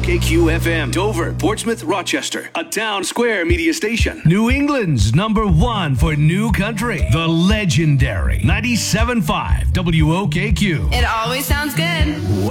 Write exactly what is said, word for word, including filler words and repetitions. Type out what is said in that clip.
K Q F M, Dover, Portsmouth, Rochester, a Town Square media station. New England's number one for new country, the legendary ninety-seven point five W O K Q. It always sounds good.